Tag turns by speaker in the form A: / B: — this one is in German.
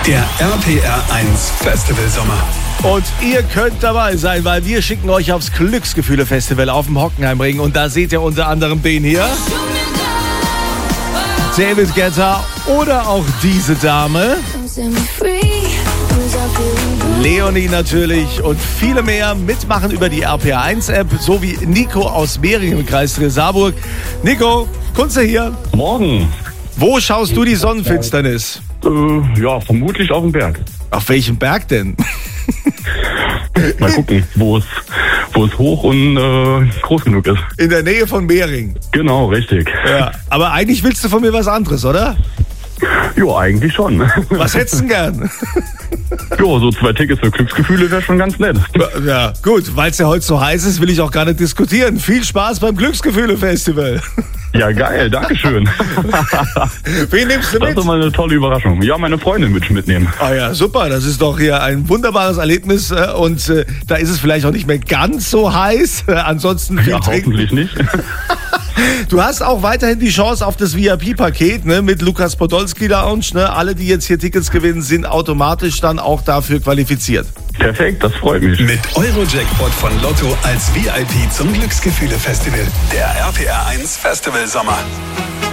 A: Der RPR 1 Festival Sommer.
B: Und ihr könnt dabei sein, weil wir schicken euch aufs Glücksgefühle-Festival auf dem Hockenheimring. Und da seht ihr unter anderem den hier, David Guetta oder auch diese Dame, Leonie natürlich und viele mehr. Mitmachen über die RPR 1 App, so wie Nico aus Mehringen im Kreis Saarburg. Nico, Kunze hier.
C: Morgen.
B: Wo schaust du die Sonnenfinsternis?
C: Ja, vermutlich auf dem Berg.
B: Auf welchem Berg denn?
C: Mal gucken, wo es hoch und groß genug ist.
B: In der Nähe von Mehringen.
C: Genau, richtig.
B: Ja, aber eigentlich willst du von mir was anderes, oder?
C: Jo, eigentlich schon.
B: Was hättest du denn gern?
C: Jo, so 2 Tickets für Glücksgefühle wäre schon ganz nett.
B: Ja, gut, weil es ja heute so heiß ist, will ich auch gar nicht diskutieren. Viel Spaß beim Glücksgefühle-Festival.
C: Ja, geil, dankeschön.
B: Wen nimmst du
C: Das
B: mit?
C: ist mal eine tolle Überraschung. Ja, meine Freundin will ich mitnehmen.
B: Ah ja, super, das ist doch hier ein wunderbares Erlebnis und da ist es vielleicht auch nicht mehr ganz so heiß. Ansonsten viel
C: Ja,
B: trinken.
C: hoffentlich nicht.
B: Du hast auch weiterhin die Chance auf das VIP-Paket, ne, mit Lukas Podolski Lounge. Ne? Alle, die jetzt hier Tickets gewinnen, sind automatisch dann auch dafür qualifiziert.
C: Perfekt, das freut mich.
A: Mit Eurojackpot von Lotto als VIP zum Glücksgefühle Festival. Der RPR 1 Festival Sommer.